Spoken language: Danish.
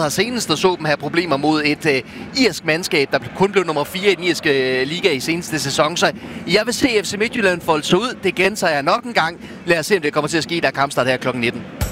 her senest, og så dem have problemer mod et irsk mandskab, der kun blev nummer 4 i den irske liga i seneste sæson. Så jeg vil se FC Midtjylland folde sig ud. Det gentager jeg nok en gang. Lad os se, om det kommer til at ske, der er kampstart her kl. 19.